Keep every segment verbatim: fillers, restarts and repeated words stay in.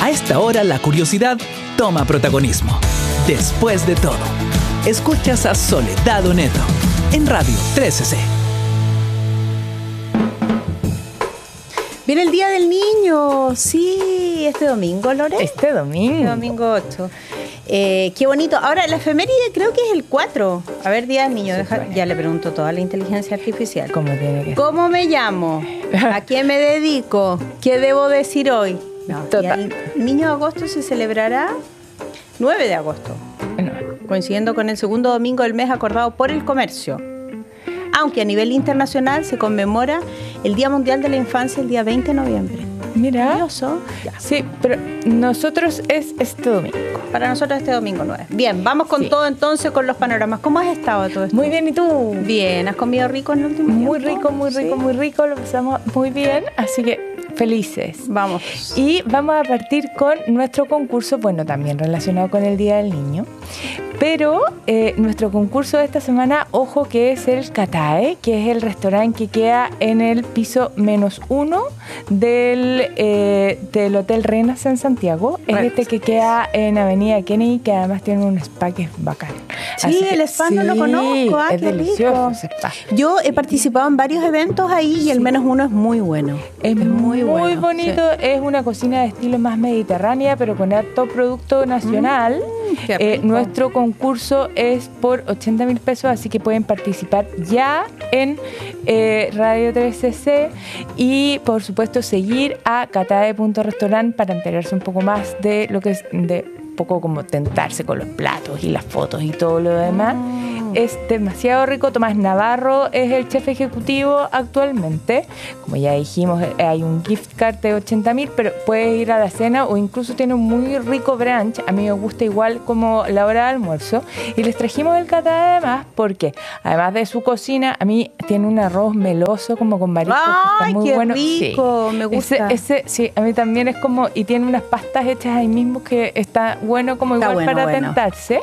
A esta hora la curiosidad toma protagonismo. Después de todo, escuchas a Soledad Oneto en Radio trece C. Viene el Día del Niño, sí, este domingo, Lore. Este domingo. Este domingo ocho. Eh, qué bonito. Ahora, la efeméride creo que es el cuatro. A ver, Día del Niño, deja, ya le pregunto toda la inteligencia artificial. ¿Cómo tiene que ser? ¿Cómo me llamo? ¿A qué me dedico? ¿Qué debo decir hoy? No, Total. El Niño de Agosto se celebrará nueve de agosto, No. coincidiendo con el segundo domingo del mes acordado por el comercio. Aunque a nivel internacional se conmemora el Día Mundial de la Infancia el día veinte de noviembre. Mira. Curioso. Sí, pero nosotros es este domingo. Para nosotros este domingo nueve. Bien, vamos con Sí. todo entonces con los panoramas. ¿Cómo has estado todo esto? Muy bien, ¿y tú? Bien, ¿has comido rico en el último tiempo? Muy rico, muy rico, Sí. muy rico. Lo pasamos muy bien, así que felices. Vamos. Y vamos a partir con nuestro concurso, bueno, también relacionado con el Día del Niño. Pero eh, nuestro concurso de esta semana, ojo, que es el Catae, que es el restaurante que queda en el piso menos uno del, eh, del Hotel Reinas en Santiago. Es Right. este que queda en Avenida Kennedy, que además tiene un spa que es bacán. Sí, Así que el spa no lo sí, conozco. Ah, es qué delicioso rico. ese spa. Yo he participado en varios eventos ahí y el menos uno es muy bueno. Es muy, bueno, bonito, es una cocina de estilo más mediterránea, pero con alto producto nacional. qué Eh, rico. nuestro concurso es por ochenta mil pesos, así que pueden participar ya en eh, Radio trece C y por supuesto seguir a catae punto restaurant para enterarse un poco más de lo que es de poco como tentarse con los platos y las fotos y todo lo demás. Es demasiado rico. Tomás Navarro es el chef ejecutivo actualmente. Como ya dijimos, hay un gift card de ochenta mil, pero puedes ir a la cena o incluso tiene un muy rico brunch. A mí me gusta igual como la hora de almuerzo. Y les trajimos el cata además porque, además de su cocina, a mí tiene un arroz meloso como con mariscos que ¡Ay, está muy qué bueno. rico! Sí. Me gusta. Ese, ese, sí, a mí también es como, y tiene unas pastas hechas ahí mismo que está bueno como Está igual bueno, para bueno. tentarse.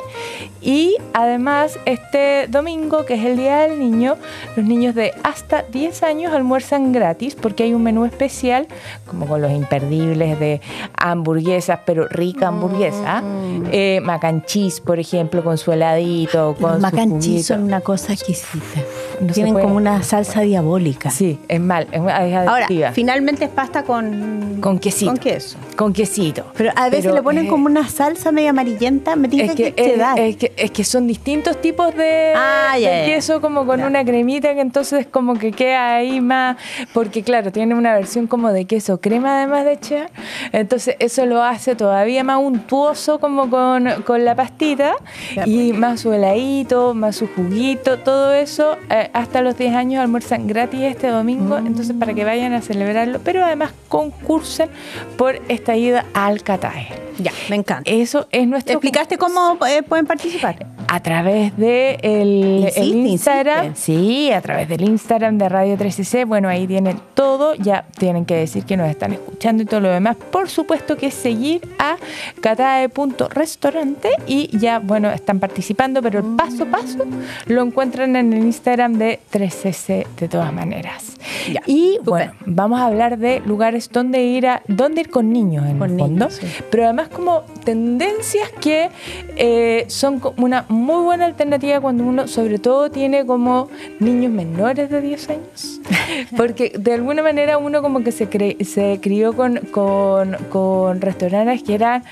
Y además, este domingo, que es el Día del Niño, los niños de hasta diez años almuerzan gratis porque hay un menú especial, como con los imperdibles de hamburguesas, pero rica hamburguesa. Mm. Eh, mac and cheese, por ejemplo, con su heladito, con Los su mac and cheese juguito. son una cosa exquisita. No se Tienen puede. como una salsa diabólica. Sí, es mal, es, es Ahora, adictiva. finalmente es pasta con... Con quesito. Con queso. Con quesito. Pero a veces Pero, le ponen eh, como una salsa media amarillenta. Me Es tiene que, que, es, dar. es que, es que son distintos tipos de, Ah, ya, de ya, ya. queso, como con Ya. una cremita que entonces como que queda ahí más, porque claro, tiene una versión como de queso crema además de cheddar, entonces eso lo hace todavía más untuoso como con, con la pastita Qué y más su heladito, más su juguito, todo eso eh, hasta los diez años almuerzan gratis este domingo, Mm. entonces para que vayan a celebrarlo, pero además concursen por esta ida al Catae. Ya, me encanta. Eso es nuestro ¿Explicaste cómo eh, pueden participar? a través de el, Insiste, el Instagram, insiste. sí, a través del Instagram de Radio trece C, bueno, ahí tienen todo, ya tienen que decir que nos están escuchando y todo lo demás, por supuesto que es seguir a catae punto restaurante y ya, bueno, están participando, pero el paso a paso lo encuentran en el Instagram de trece C de todas maneras. Ya, y súper. bueno, vamos a hablar de lugares donde ir a, donde ir con niños en Con el fondo, niños, sí. pero además como tendencias que eh, son como una muy buena alternativa cuando uno sobre todo tiene como niños menores de diez años, porque de alguna manera uno como que se, cre- se crió con, con, con restaurantes que eran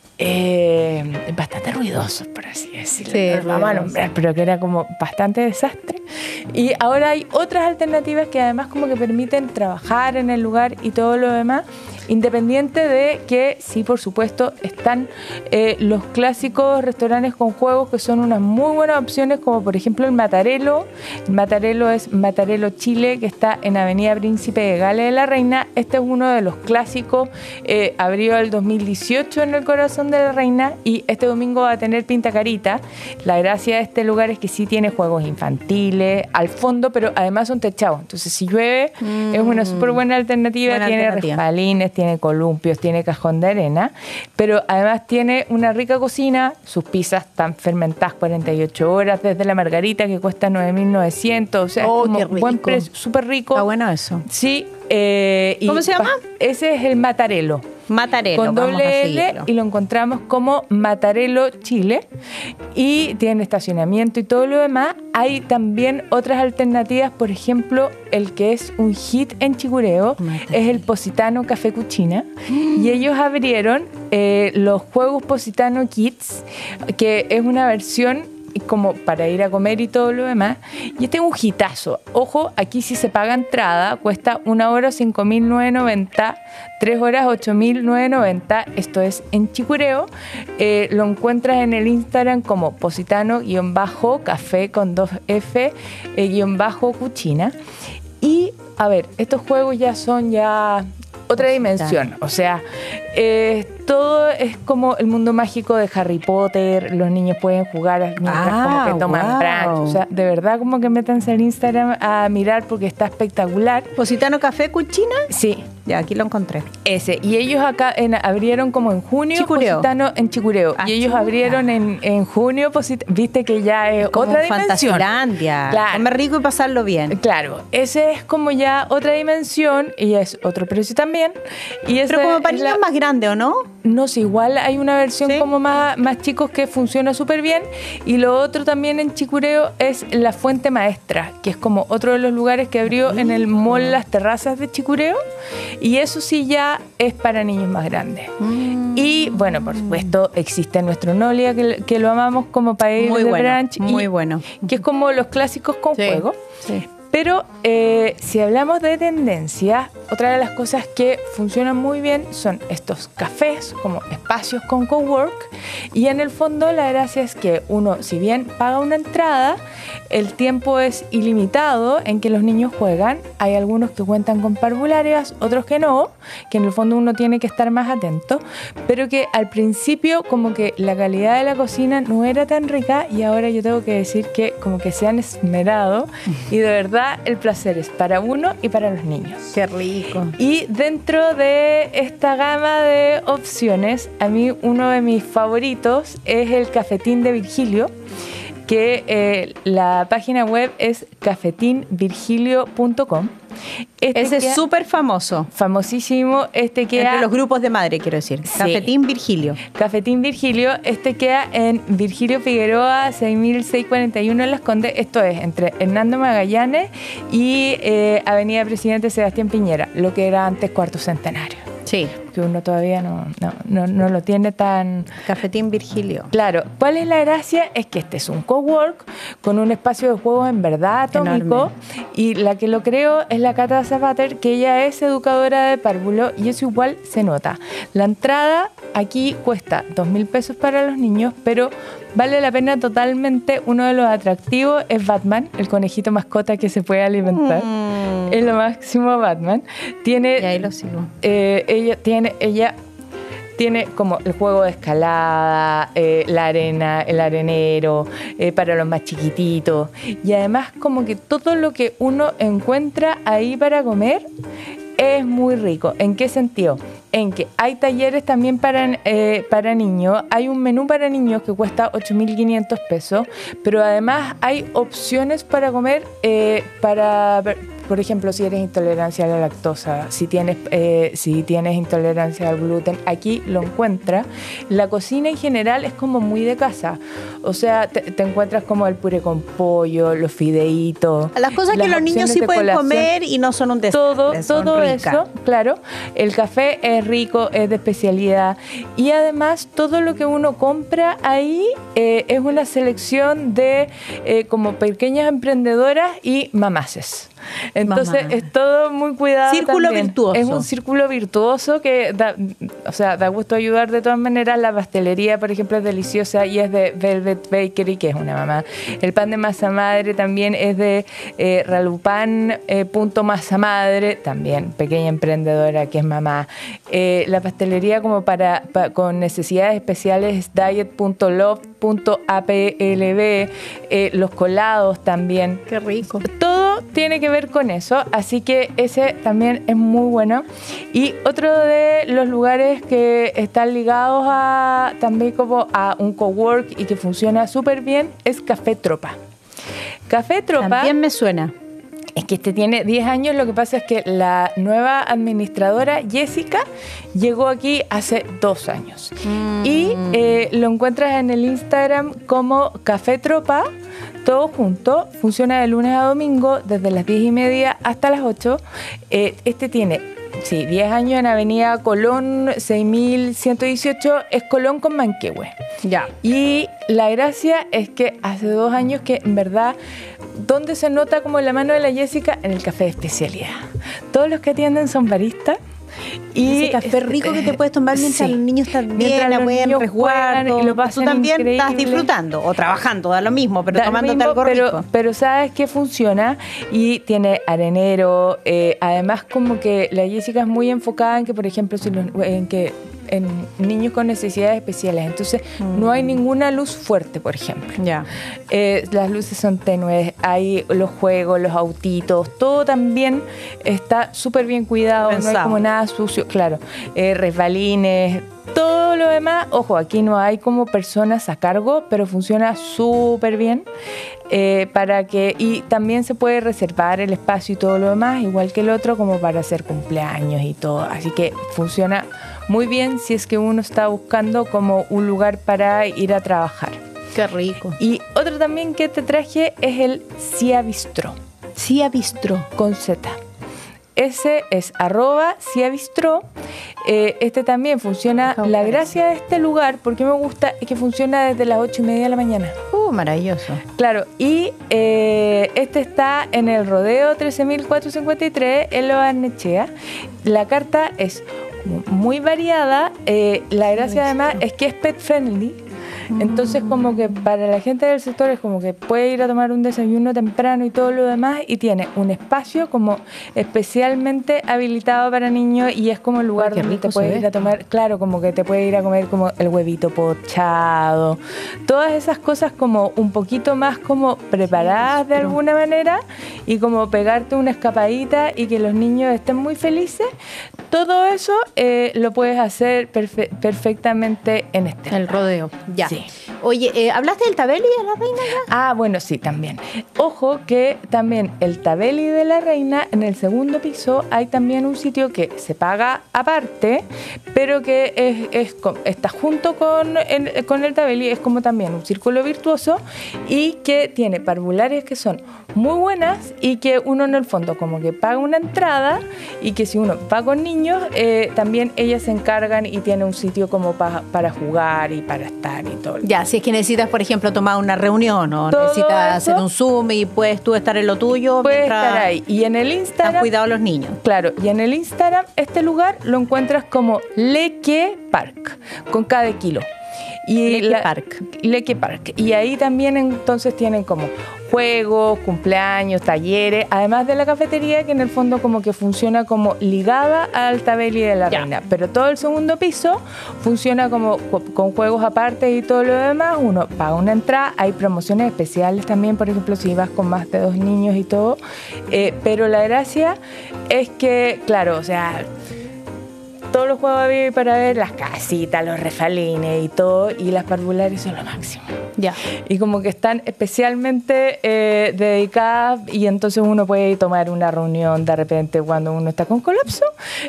eh, bastante ruidosos, por así decirlo. Sí, No los vamos a ruidosos. nombrar, pero que era como bastante desastre. Y ahora hay otras alternativas que además como que permiten trabajar en el lugar y todo lo demás, independiente de que sí, por supuesto, están eh, los clásicos restaurantes con juegos que son unas muy buenas opciones, como por ejemplo el Matarelo. El Matarelo es Matarelo Chile, que está en Avenida Príncipe de Gales de la Reina. Este es uno de los clásicos, eh, abrió el dos mil dieciocho en el corazón de la Reina y este domingo va a tener Pinta Carita. La gracia de este lugar es que sí tiene juegos infantiles al fondo, pero además son techados. Entonces si llueve Mm. es una súper buena alternativa. Buena tiene alternativa. resbalines, tiene columpios, tiene cajón de arena, pero además tiene una rica cocina. Sus pizzas están fermentadas cuarenta y ocho horas, desde la margarita que cuesta nueve mil novecientos, o sea, Oh, es como qué rico. buen precio, súper rico. Está bueno eso. Sí. eh, y ¿Cómo se llama? pa- Ese es el Matarelo. Matarelo, con vamos doble a L, seguirlo. y lo encontramos como Matarelo Chile, y tiene estacionamiento y todo lo demás. Hay también otras alternativas, por ejemplo, el que es un hit en Chicureo, Matarelo. es el Positano Café Cucina, mm. y ellos abrieron eh, los Juegos Positano Kids, que es una versión como para ir a comer y todo lo demás. Y este es un hitazo. Ojo, aquí sí se paga entrada, cuesta una hora cinco mil novecientos noventa, tres horas ocho mil novecientos noventa. Esto es en Chicureo. Eh, lo encuentras en el Instagram como positano-café con dos F eh, guión bajo cucina. Y a ver, estos juegos ya son ya otra dimensión, o sea, eh, todo es como el mundo mágico de Harry Potter, los niños pueden jugar mientras ah, como que toman wow. brunch, o sea, de verdad como que métanse al Instagram a mirar porque está espectacular. Positano Café Cucina. Sí. Ya, aquí lo encontré. Ese, y ellos acá en, abrieron como en junio Chicureo. Positano en Chicureo, Ah, y ellos chuta. abrieron en, en junio Positano, viste que ya es Como otra dimensión. Fantasilandia. Claro. Comer rico y pasarlo bien. Claro, ese es como ya otra dimensión y es otro precio también. Y ese Pero como para es niños la- más grandes, ¿o no? No sé, igual hay una versión ¿Sí? como más, más chicos que funciona súper bien. Y lo otro también en Chicureo es la Fuente Maestra, que es como otro de los lugares que abrió en el mall Las Terrazas de Chicureo. Y eso sí ya es para niños más grandes. Mm. Y bueno, por supuesto, existe nuestro Nolia, que, que lo amamos como para ir Muy de bueno, brunch. muy y- bueno. Que es como los clásicos con Sí, juego. sí. Pero eh, si hablamos de tendencia, otra de las cosas que funcionan muy bien son estos cafés, como espacios con cowork. Y en el fondo la gracia es que uno, si bien paga una entrada, el tiempo es ilimitado en que los niños juegan. Hay algunos que cuentan con parvularias, otros que no, que en el fondo uno tiene que estar más atento. Pero que al principio como que la calidad de la cocina no era tan rica, y ahora yo tengo que decir que como que se han esmerado, y de verdad el placer es para uno y para los niños. Qué rico. Y dentro de esta gama de opciones, a mí uno de mis favoritos es el Cafetín de Virgilio, que eh, la página web es cafetín virgilio punto com. Este Ese queda es súper famoso. famosísimo. Este queda Entre los grupos de madre, quiero decir. Sí. Cafetín Virgilio. Cafetín Virgilio, este queda en Virgilio Figueroa seis mil seiscientos cuarenta y uno en Las Condes. Esto es entre Hernando Magallanes y eh, Avenida Presidente Sebastián Piñera, lo que era antes Cuarto Centenario, Sí. que uno todavía no, no, no, no lo tiene tan Cafetín Virgilio. claro. ¿Cuál es la gracia? Es que este es un cowork con un espacio de juego en verdad atómico. Enorme. Y la que lo creó es la Cata Zapater, que ella es educadora de párvulo, y eso igual se nota. La entrada aquí cuesta dos mil pesos para los niños, pero vale la pena totalmente. Uno de los atractivos es Batman, el conejito mascota que se puede alimentar. Mm. Es lo máximo Batman. Tiene, Y ahí lo sigo. eh, ella tiene, ella tiene como el juego de escalada, eh, la arena, el arenero, eh, para los más chiquititos. Y además como que todo lo que uno encuentra ahí para comer es muy rico. ¿En qué sentido? En que hay talleres también para, eh, para niños. Hay un menú para niños que cuesta ocho mil quinientos pesos, pero además hay opciones para comer eh, para... Por ejemplo, si eres intolerancia a la lactosa, si tienes, eh, si tienes intolerancia al gluten, aquí lo encuentras. La cocina en general es como muy de casa. O sea, te, te encuentras como el puré con pollo, los fideitos. Las cosas las que los niños opciones sí de pueden colación. comer y no son un desastre. Todo, son todo ricas. eso, claro. El café es rico, es de especialidad. Y además, todo lo que uno compra ahí eh, es una selección de eh, como pequeñas emprendedoras y mamaces. Entonces Mamá. es todo muy cuidado. Círculo también. virtuoso. Es un círculo virtuoso que da, o sea, da gusto ayudar de todas maneras. La pastelería, por ejemplo, es deliciosa y es de Velvet Bakery, que es una mamá. El pan de masa madre también es de eh, Ralupan eh, punto masa madre, también pequeña emprendedora que es mamá. Eh, la pastelería como para, pa, con necesidades especiales es diet punto love punto a p l b. Eh, los colados también. Qué rico. Todo tiene que ver con eso, así que ese también es muy bueno. Y otro de los lugares que están ligados a también como a un cowork y que funciona súper bien es Café Tropa. Café Tropa También me suena. Es que este tiene diez años, lo que pasa es que la nueva administradora, Jessica, llegó aquí hace dos años. Mm. Y eh, lo encuentras en el Instagram como Café Tropa, todo junto, funciona de lunes a domingo, desde las diez y media hasta las ocho. Eh, este tiene, sí, diez años en Avenida Colón, seis mil ciento dieciocho, es Colón con Manquehue. Ya. Y la gracia es que hace dos años que, en verdad, ¿dónde se nota como la mano de la Jessica? En el café de especialidad. Todos los que atienden son baristas. Y ese café rico que te puedes tomar mientras sí. los niños están bien, los pueden niños resguardo. Y lo pasan Tú también increíble. Estás disfrutando o trabajando, da lo mismo, pero da tomándote mismo, algo pero, rico. Pero sabes que funciona y tiene arenero. Eh, además, como que la Jessica es muy enfocada en que, por ejemplo, si los, en que en niños con necesidades especiales. Entonces, mm. no hay ninguna luz fuerte, por ejemplo. Ya. Eh, las luces son tenues, hay los juegos, los autitos, todo también está súper bien cuidado, Pensado. No hay como nada sucio, claro. Eh, resbalines, todo lo demás. Ojo, aquí no hay como personas a cargo, pero funciona súper bien. Eh, para que y también se puede reservar el espacio y todo lo demás, igual que el otro, como para hacer cumpleaños y todo. Así que funciona muy bien si es que uno está buscando como un lugar para ir a trabajar. Qué rico. Y otro también que te traje es el Cia Bistro. Cia Bistro. Con Z. Ese es arroba Cia Bistro. Eh, este también funciona. Oh, la gracia de este lugar, porque me gusta, es que funciona desde las ocho y media de la mañana. Uh, maravilloso. Claro, y eh, este está en el Rodeo trece mil cuatrocientos cincuenta y tres en Lo Barnechea. La carta es muy variada. Eh, la gracia además es que es pet friendly. Entonces, como que para la gente del sector es como que puede ir a tomar un desayuno temprano y todo lo demás, y tiene un espacio como especialmente habilitado para niños, y es como el lugar Ay, donde te puedes ir a tomar, claro, como que te puedes ir a comer como el huevito pochado, todas esas cosas como un poquito más como preparadas de alguna manera, y como pegarte una escapadita y que los niños estén muy felices. Todo eso eh, lo puedes hacer perfe- perfectamente en este el rodeo. Ya. Sí. Oye, eh, ¿hablaste del Tabeli de la Reina ya? Ah, bueno, sí, también. Ojo que también el Tabeli de la Reina, en el segundo piso hay también un sitio que se paga aparte, pero que es, es está junto con el, con el Tabeli, es como también un círculo virtuoso, y que tiene parvularias que son muy buenas, y que uno en el fondo como que paga una entrada, y que si uno va con niños, eh, también ellas se encargan y tiene un sitio como pa, para jugar y para estar y todo. Ya, si es que necesitas, por ejemplo, tomar una reunión o todo necesitas eso, hacer un Zoom y puedes tú estar en lo tuyo. Puedes estar ahí. Y en el Instagram... Han cuidado los niños. Claro, y en el Instagram este lugar lo encuentras como Leque Park, con cada kilo. Y Leque la, Park. Leque Park. Y ahí también entonces tienen como juegos, cumpleaños, talleres, además de la cafetería, que en el fondo como que funciona como ligada al Tabeli de la ya. Reina. Pero todo el segundo piso funciona como con juegos aparte y todo lo demás. Uno paga una entrada, hay promociones especiales también, por ejemplo, si vas con más de dos niños y todo. Eh, pero la gracia es que, claro, o sea... todos los juegos había para ver, las casitas, los refalines y todo, y las parvularias son lo máximo. Ya. Y como que están especialmente eh, dedicadas, y entonces uno puede ir a tomar una reunión de repente cuando uno está con colapso.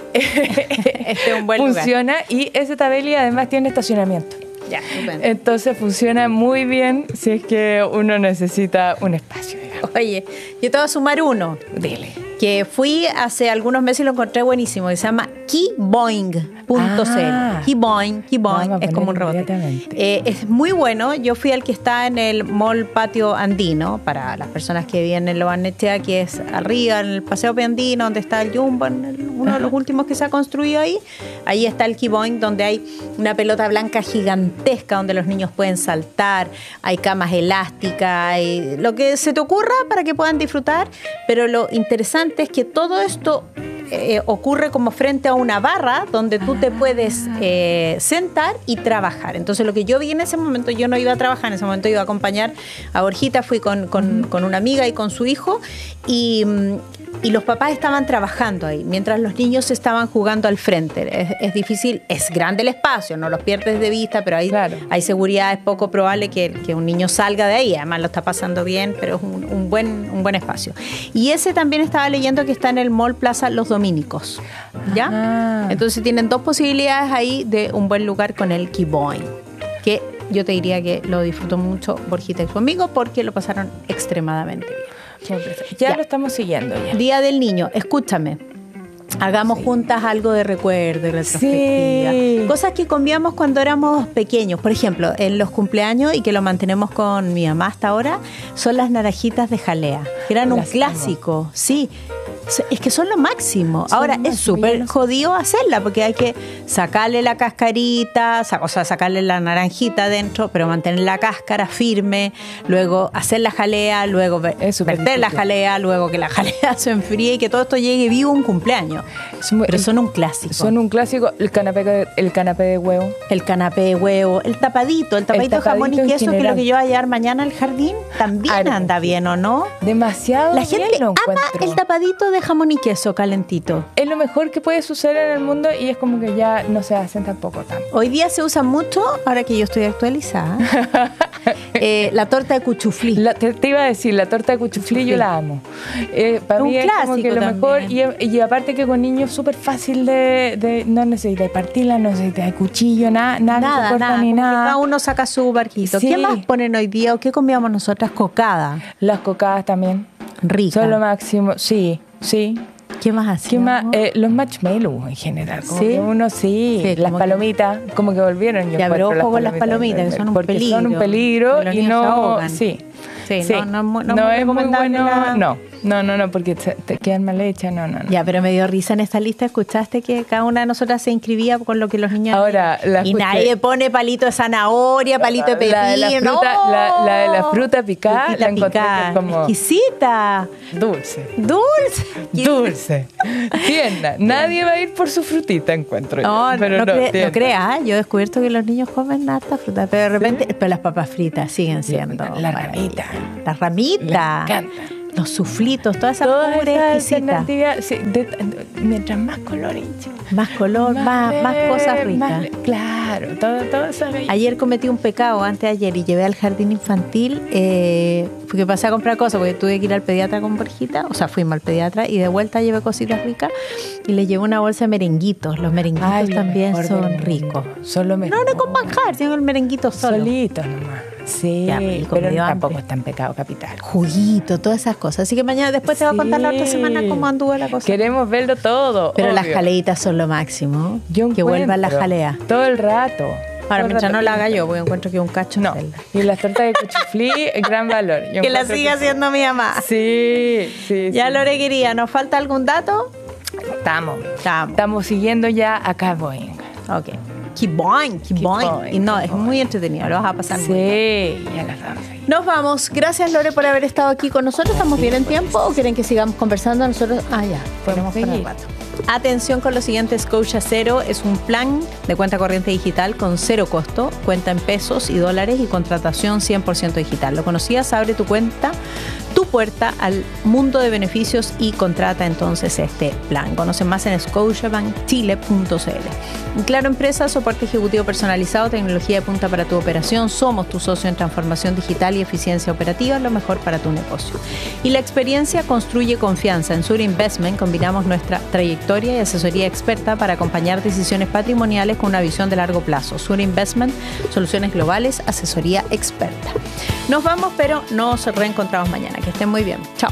Este es un buen funciona lugar. Y ese Tabeli además tiene estacionamiento. Ya, estupendo. Entonces funciona muy bien si es que uno necesita un espacio, digamos. Oye, yo te voy a sumar uno. Dile. Que fui hace algunos meses y lo encontré buenísimo, que se llama keyboing punto c l. Ah. Keyboing, Keyboing, es como un robot. Eh, es muy bueno. Yo fui al que está en el Mall Patio Andino, para las personas que viven en Lo Barnechea, que es arriba, en el Paseo Andino, donde está el Jumbo, uno de los últimos que se ha construido ahí. Ahí está el Keyboing, donde hay una pelota blanca gigantesca, donde los niños pueden saltar, hay camas elásticas, hay lo que se te ocurra para que puedan disfrutar, pero lo interesante es que todo esto eh, ocurre como frente a una barra donde tú te puedes eh, sentar y trabajar. Entonces lo que yo vi en ese momento, yo no iba a trabajar, en ese momento iba a acompañar a Borjita, fui con, con, con una amiga y con su hijo, y y los papás estaban trabajando ahí, mientras los niños estaban jugando al frente. Es, es difícil, es grande el espacio, no los pierdes de vista, pero hay, claro. hay seguridad, es poco probable que, que un niño salga de ahí, además lo está pasando bien, pero es un, un, buen, un buen espacio. Y ese también estaba leyendo que está en el Mall Plaza Los Dominicos, ¿ya? Ah. Entonces tienen dos posibilidades ahí de un buen lugar con el Keyboy, que yo te diría que lo disfrutó mucho Borjita conmigo porque lo pasaron extremadamente bien. Ya, ya lo estamos siguiendo. Ya. Día del Niño, escúchame. Hagamos sí. juntas algo de recuerdo, de retrospectiva. Sí. Cosas que comíamos cuando éramos pequeños. Por ejemplo, en los cumpleaños, y que lo mantenemos con mi mamá hasta ahora, son las naranjitas de jalea, que eran las un clásico. Amo. Sí. Es que son lo máximo. Son Ahora, es súper jodido hacerla porque hay que sacarle la cascarita, o sea, sacarle la naranjita dentro, pero mantener la cáscara firme, luego hacer la jalea, luego verter la jalea, luego que la jalea se enfríe y que todo esto llegue vivo a un cumpleaños. Muy, pero son un clásico. Son un clásico. El canapé, el canapé de huevo. El canapé de huevo. El tapadito, el tapadito, el tapadito de jamón y queso, que es lo que yo voy a llevar mañana al jardín, también Ay, anda bien, ¿o no? Demasiado La gente bien lo ama encuentro. El tapadito de jamón y queso calentito. Es lo mejor que puede suceder en el mundo y es como que ya no se hacen tampoco tanto. Hoy día se usa mucho, ahora que yo estoy actualizada, eh, la torta de cuchuflí. La, te, te iba a decir, la torta de cuchuflí, cuchuflí. Yo la amo. Eh, para un mí es como que lo también. mejor. Y, y aparte que con niños es súper fácil de, de... No necesitas partirla, no necesitas cuchillo, nada, nada, nada, corta, nada ni nada. Cada uno saca su barquito. Sí. ¿Qué más ponen hoy día o qué comíamos nosotras? Cocada. Las cocadas también. Ricas. Son lo máximo. Sí, sí. ¿Qué más hacíamos? ¿Qué más? Eh, los marshmallows en general. Como ¿Sí? que uno sí. sí las palomitas, que... como que volvieron. Yo ya, pero ojo con las palomitas, que son un porque peligro. Son un peligro y no. Sí. Sí, sí. no, no, no, no es muy bueno. La... No, no, no, no, porque te, te quedan mal hechas, no, no, no. Ya, pero me dio risa en esta lista. Escuchaste que cada una de nosotras se inscribía con lo que los niños. Ahora, la y nadie pone palito de zanahoria, palito de pepino. La de la fruta, no. la, la, de la fruta picada, Frutita la encontré picada. como exquisita. Dulce. Dulce. Dulce. Tierna. Nadie va a ir por su frutita, encuentro no, yo. Pero no, no, cre- no creas, yo he descubierto que los niños comen harta fruta, pero de repente, ¿sí? Pero las papas fritas siguen siendo. La ramita. La ramita. Me encanta. Los suflitos, todas esas Todas cubres exquisitas. Sí, de, de, mientras más color, más color, más, más, más cosas ricas. Más, claro, todo, todo eso. Ayer cometí un pecado, antes de ayer, y llevé al jardín infantil, eh, porque pasé a comprar cosas, porque tuve que ir al pediatra con Borjita, o sea, fuimos al pediatra, y de vuelta llevé cositas ricas, y le llevé una bolsa de merenguitos. Los merenguitos Ay, también son ricos. Son lo mejor. No, no con manjar, sino el merenguito solo. Solitos nomás. Sí, ya, rico, pero tampoco es tan pecado capital. Juguito, todas esas cosas. Así que mañana después sí. te voy a contar la otra semana cómo anduvo la cosa. Queremos verlo todo. Pero obvio. Las jaleitas son lo máximo. Yo que vuelvan las jaleas. Todo el rato. Ahora, mientras no la haga yo, porque encuentro que un cacho no. Y las tortas de cuchuflí, gran valor. Yo que la siga haciendo mi mamá. Sí, sí. Ya, sí. Lore, quería, ¿nos falta algún dato? Estamos. Estamos. Estamos siguiendo ya acá Boeing. Ok. Keep boing, keep boing. Y no, es muy entretenido, lo vas a pasar sí, muy bien. Sí, ya las vamos. Nos vamos. Gracias, Lore, por haber estado aquí con nosotros. ¿Estamos bien en tiempo o quieren que sigamos conversando? Nosotros, ah, ya, podemos seguir. Rato. Atención con lo siguiente, Scotia Cero es un plan de cuenta corriente digital con cero costo, cuenta en pesos y dólares y contratación cien por ciento digital. ¿Lo conocías? Abre tu cuenta, tu puerta al mundo de beneficios y contrata entonces este plan. Conoce más en scotiabank chile punto c l. Claro Empresa, soporte ejecutivo personalizado, tecnología de punta para tu operación. Somos tu socio en transformación digital y eficiencia operativa, lo mejor para tu negocio. Y la experiencia construye confianza. En Sur Investment combinamos nuestra trayectoria y asesoría experta para acompañar decisiones patrimoniales con una visión de largo plazo. Sur Investment, soluciones globales, asesoría experta. Nos vamos, pero nos reencontramos mañana. Que estén muy bien. Chao.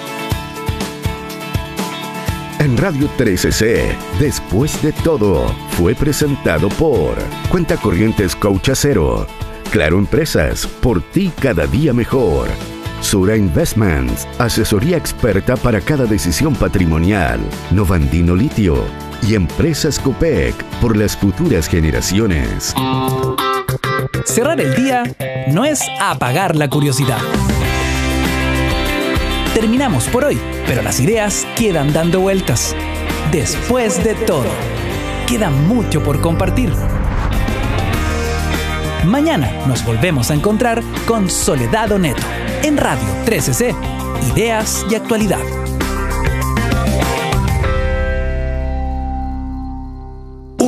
En Radio trece C, Después de Todo, fue presentado por Cuenta Corriente Scotia Cero, Claro Empresas, por ti cada día mejor, Sura Investments, asesoría experta para cada decisión patrimonial, Novandino Litio y Empresas Copec, por las futuras generaciones. Cerrar el día no es apagar la curiosidad. Terminamos por hoy, pero las ideas quedan dando vueltas. Después de todo, queda mucho por compartir. Mañana nos volvemos a encontrar con Soledad Oneto en Radio trece C, Ideas y Actualidad.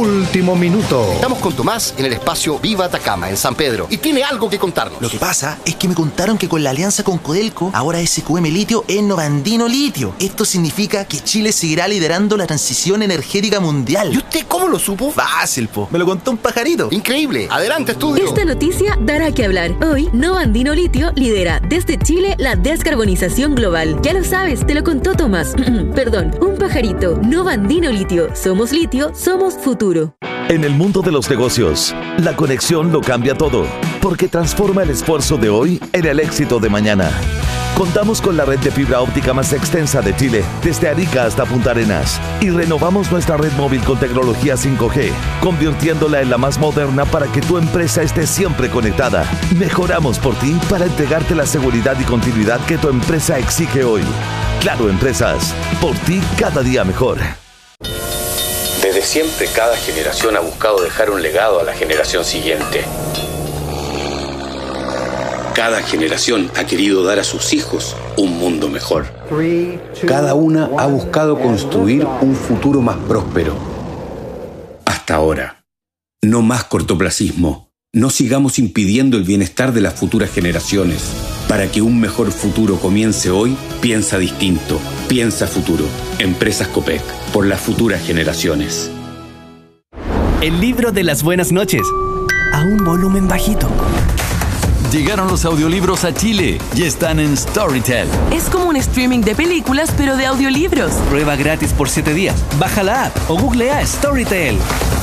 último minuto. Estamos con Tomás en el espacio Viva Atacama, en San Pedro, y tiene algo que contarnos. Lo que pasa es que me contaron que con la alianza con Codelco, ahora S Q M Litio es Novandino Litio. Esto significa que Chile seguirá liderando la transición energética mundial. ¿Y usted cómo lo supo? Fácil, po. Me lo contó un pajarito. Increíble. Adelante, estudio. Esta noticia dará que hablar. Hoy, Novandino Litio lidera desde Chile la descarbonización global. Ya lo sabes, te lo contó Tomás. Perdón, un pajarito. Novandino Litio. Somos litio, somos futuro. En el mundo de los negocios, la conexión lo cambia todo, porque transforma el esfuerzo de hoy en el éxito de mañana. Contamos con la red de fibra óptica más extensa de Chile, desde Arica hasta Punta Arenas, y renovamos nuestra red móvil con tecnología cinco G, convirtiéndola en la más moderna para que tu empresa esté siempre conectada. Mejoramos por ti para entregarte la seguridad y continuidad que tu empresa exige hoy. Claro Empresas, por ti cada día mejor. Desde siempre, cada generación ha buscado dejar un legado a la generación siguiente. Cada generación ha querido dar a sus hijos un mundo mejor. Cada una ha buscado construir un futuro más próspero. Hasta ahora. No más cortoplacismo. No sigamos impidiendo el bienestar de las futuras generaciones. Para que un mejor futuro comience hoy, piensa distinto. Piensa futuro. Empresas Copec. Por las futuras generaciones. El libro de las buenas noches. A un volumen bajito. Llegaron los audiolibros a Chile y están en Storytel. Es como un streaming de películas, pero de audiolibros. Prueba gratis por siete días. Baja la app o googlea Storytel.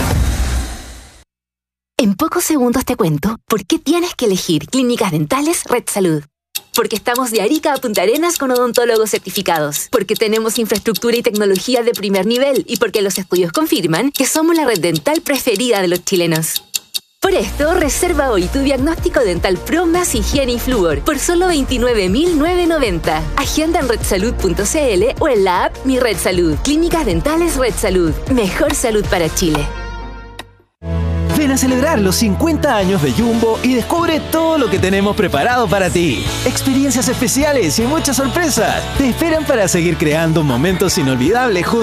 En pocos segundos te cuento por qué tienes que elegir Clínicas Dentales Red Salud. Porque estamos de Arica a Punta Arenas con odontólogos certificados. Porque tenemos infraestructura y tecnología de primer nivel. Y porque los estudios confirman que somos la red dental preferida de los chilenos. Por esto, reserva hoy tu diagnóstico dental Pro más higiene y flúor por solo veintinueve mil novecientos noventa. Agenda en red salud punto c l o en la app Mi Red Salud. Clínicas Dentales Red Salud. Mejor salud para Chile. Ven a celebrar los cincuenta años de Jumbo y descubre todo lo que tenemos preparado para ti. Experiencias especiales y muchas sorpresas te esperan para seguir creando momentos inolvidables juntos.